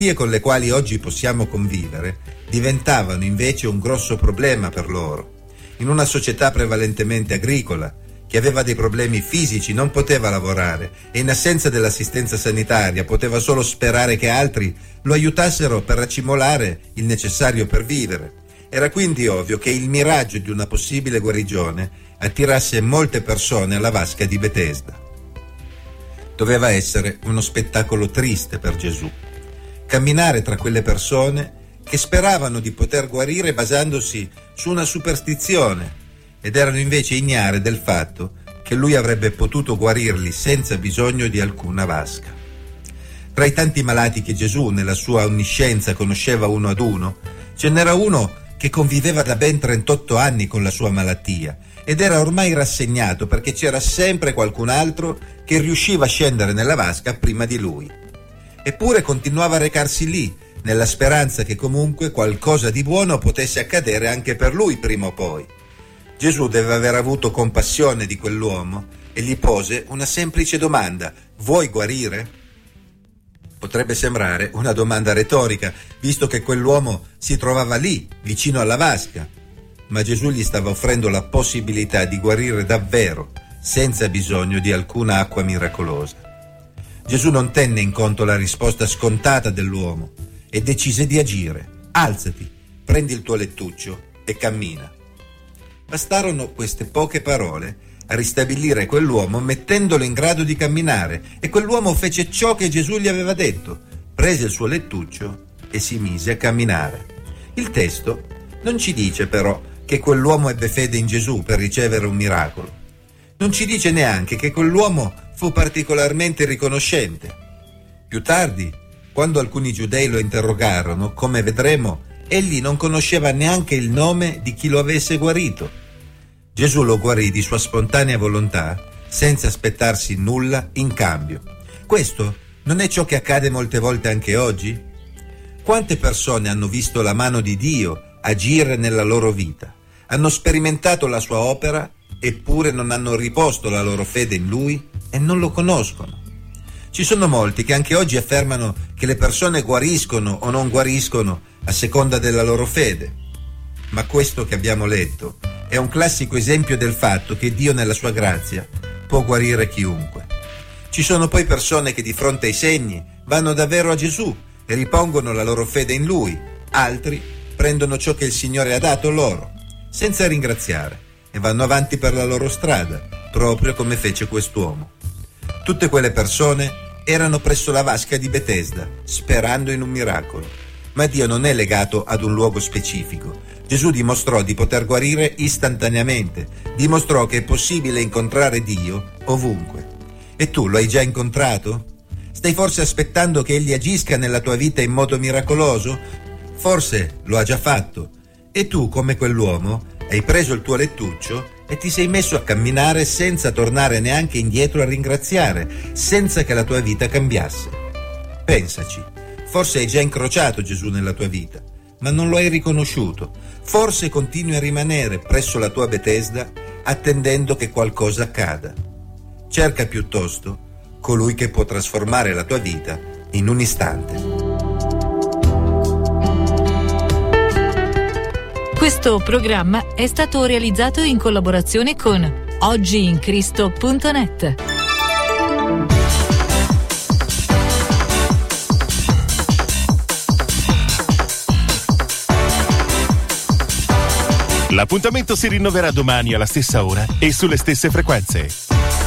con le quali oggi possiamo convivere diventavano invece un grosso problema per loro. In una società prevalentemente agricola, che aveva dei problemi fisici, non poteva lavorare e in assenza dell'assistenza sanitaria poteva solo sperare che altri lo aiutassero per raccimolare il necessario per vivere. Era quindi ovvio che il miraggio di una possibile guarigione attirasse molte persone alla vasca di Betesda. Doveva essere uno spettacolo triste per Gesù. Camminare tra quelle persone che speravano di poter guarire basandosi su una superstizione ed erano invece ignare del fatto che lui avrebbe potuto guarirli senza bisogno di alcuna vasca. Tra i tanti malati che Gesù nella sua onniscienza conosceva uno ad uno, ce n'era uno che conviveva da ben 38 anni con la sua malattia ed era ormai rassegnato perché c'era sempre qualcun altro che riusciva a scendere nella vasca prima di lui. Eppure continuava a recarsi lì, nella speranza che comunque qualcosa di buono potesse accadere anche per lui prima o poi. Gesù deve aver avuto compassione di quell'uomo e gli pose una semplice domanda: vuoi guarire? Potrebbe sembrare una domanda retorica, visto che quell'uomo si trovava lì, vicino alla vasca, ma Gesù gli stava offrendo la possibilità di guarire davvero, senza bisogno di alcuna acqua miracolosa. Gesù non tenne in conto la risposta scontata dell'uomo e decise di agire. Alzati, prendi il tuo lettuccio e cammina. Bastarono queste poche parole a ristabilire quell'uomo mettendolo in grado di camminare e quell'uomo fece ciò che Gesù gli aveva detto, prese il suo lettuccio e si mise a camminare. Il testo non ci dice però che quell'uomo ebbe fede in Gesù per ricevere un miracolo. Non ci dice neanche che quell'uomo fu particolarmente riconoscente. Più tardi, quando alcuni giudei lo interrogarono, come vedremo, egli non conosceva neanche il nome di chi lo avesse guarito. Gesù lo guarì di sua spontanea volontà, senza aspettarsi nulla in cambio. Questo non è ciò che accade molte volte anche oggi? Quante persone hanno visto la mano di Dio agire nella loro vita? Hanno sperimentato la sua opera, eppure non hanno riposto la loro fede in Lui e non lo conoscono. Ci sono molti che anche oggi affermano che le persone guariscono o non guariscono a seconda della loro fede. Ma questo che abbiamo letto è un classico esempio del fatto che Dio nella sua grazia può guarire chiunque. Ci sono poi persone che di fronte ai segni vanno davvero a Gesù e ripongono la loro fede in Lui. Altri prendono ciò che il Signore ha dato loro, senza ringraziare, e vanno avanti per la loro strada, proprio come fece quest'uomo. Tutte quelle persone erano presso la vasca di Betesda, sperando in un miracolo. Ma Dio non è legato ad un luogo specifico. Gesù dimostrò di poter guarire istantaneamente, dimostrò che è possibile incontrare Dio ovunque. E tu lo hai già incontrato? Stai forse aspettando che Egli agisca nella tua vita in modo miracoloso? Forse lo ha già fatto. E tu, come quell'uomo, hai preso il tuo lettuccio e ti sei messo a camminare senza tornare neanche indietro a ringraziare, senza che la tua vita cambiasse. Pensaci, forse hai già incrociato Gesù nella tua vita, ma non lo hai riconosciuto. Forse continui a rimanere presso la tua Betesda attendendo che qualcosa accada. Cerca piuttosto colui che può trasformare la tua vita in un istante. Questo programma è stato realizzato in collaborazione con oggiincristo.net. L'appuntamento si rinnoverà domani alla stessa ora e sulle stesse frequenze.